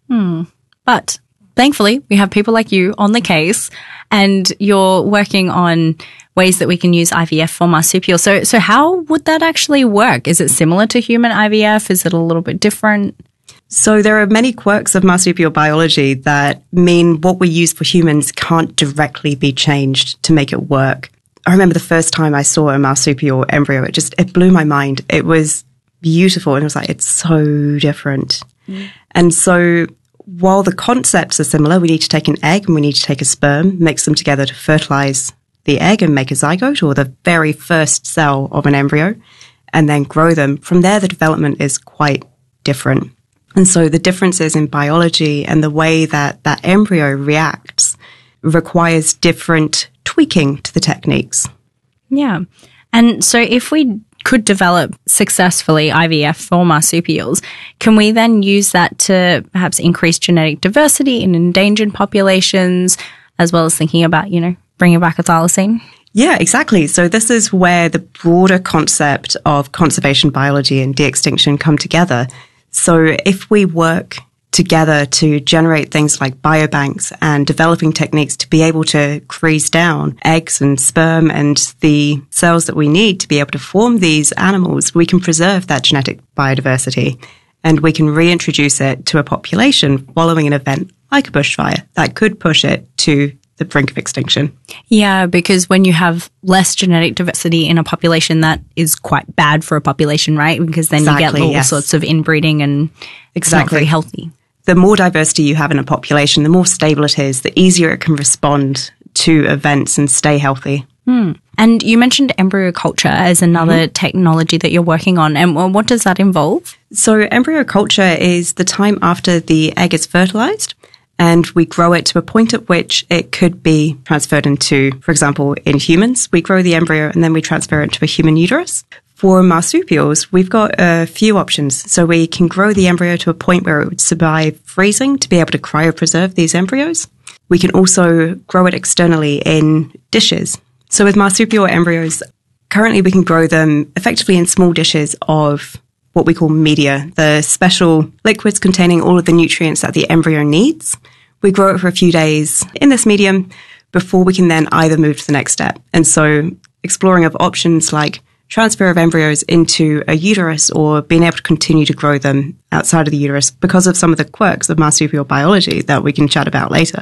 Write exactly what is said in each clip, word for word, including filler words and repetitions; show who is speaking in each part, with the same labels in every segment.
Speaker 1: Hmm. But thankfully, we have people like you on the case, and you're working on ways that we can use I V F for marsupials. So, so how would that actually work? Is it similar to human I V F? Is it a little bit different?
Speaker 2: So there are many quirks of marsupial biology that mean what we use for humans can't directly be changed to make it work. I remember the first time I saw a marsupial embryo, it just, it blew my mind. It was beautiful. And it was like, it's so different. Mm. And so while the concepts are similar, we need to take an egg and we need to take a sperm, mix them together to fertilize the egg and make a zygote, or the very first cell of an embryo, and then grow them. From there, the development is quite different. And so the differences in biology and the way that that embryo reacts requires different tweaking to the techniques.
Speaker 1: Yeah. And so if we could develop successfully I V F for marsupials, can we then use that to perhaps increase genetic diversity in endangered populations, as well as thinking about, you know, bringing back a thylacine?
Speaker 2: Yeah, exactly. So this is where the broader concept of conservation biology and de-extinction come together. So if we work together to generate things like biobanks and developing techniques to be able to freeze down eggs and sperm and the cells that we need to be able to form these animals, we can preserve that genetic biodiversity and we can reintroduce it to a population following an event like a bushfire that could push it to the brink of extinction.
Speaker 1: Yeah, because when you have less genetic diversity in a population, that is quite bad for a population, right? Because then
Speaker 2: exactly,
Speaker 1: you get all
Speaker 2: yes.
Speaker 1: sorts of inbreeding and
Speaker 2: exactly.
Speaker 1: It's not very healthy.
Speaker 2: The more diversity you have in a population, the more stable it is, the easier it can respond to events and stay healthy.
Speaker 1: Hmm. And you mentioned embryo culture as another mm-hmm. technology that you're working on. And what does that involve?
Speaker 2: So embryo culture is the time after the egg is fertilized, and we grow it to a point at which it could be transferred into, for example, in humans, we grow the embryo and then we transfer it into a human uterus. For marsupials, we've got a few options. So we can grow the embryo to a point where it would survive freezing to be able to cryopreserve these embryos. We can also grow it externally in dishes. So with marsupial embryos, currently we can grow them effectively in small dishes of what we call media, the special liquids containing all of the nutrients that the embryo needs. We grow it for a few days in this medium before we can then either move to the next step. And so exploring of options like transfer of embryos into a uterus or being able to continue to grow them outside of the uterus because of some of the quirks of marsupial biology that we can chat about later.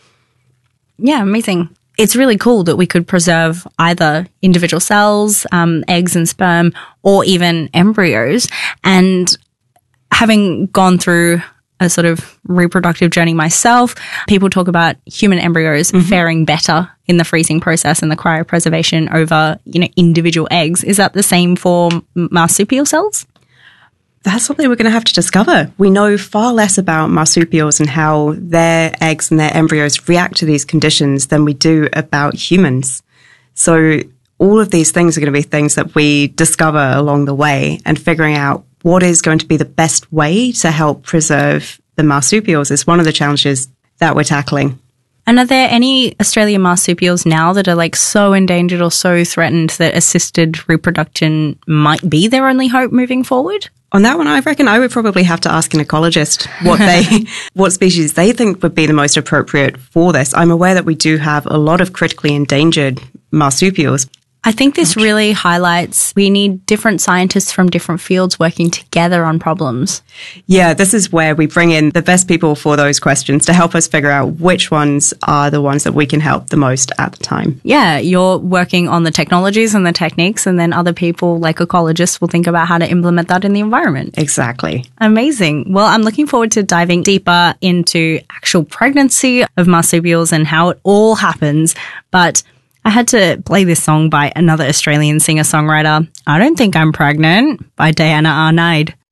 Speaker 1: Yeah, amazing. It's really cool that we could preserve either individual cells, um, eggs and sperm, or even embryos. And having gone through a sort of reproductive journey myself, people talk about human embryos mm-hmm. faring better in the freezing process and the cryopreservation over, you know, individual eggs. Is that the same for marsupial cells?
Speaker 2: That's something we're going to have to discover. We know far less about marsupials and how their eggs and their embryos react to these conditions than we do about humans. So all of these things are going to be things that we discover along the way, and figuring out what is going to be the best way to help preserve the marsupials is one of the challenges that we're tackling.
Speaker 1: And are there any Australian marsupials now that are like so endangered or so threatened that assisted reproduction might be their only hope moving forward?
Speaker 2: On that one, I reckon I would probably have to ask an ecologist what they, what species they think would be the most appropriate for this. I'm aware that we do have a lot of critically endangered marsupials.
Speaker 1: I think this really highlights we need different scientists from different fields working together on problems.
Speaker 2: Yeah, this is where we bring in the best people for those questions to help us figure out which ones are the ones that we can help the most at the time.
Speaker 1: Yeah, you're working on the technologies and the techniques, and then other people like ecologists will think about how to implement that in the environment.
Speaker 2: Exactly.
Speaker 1: Amazing. Well, I'm looking forward to diving deeper into actual pregnancy of marsupials and how it all happens. But I had to play this song by another Australian singer-songwriter, I Don't Think I'm Pregnant, by Diana Arnaid.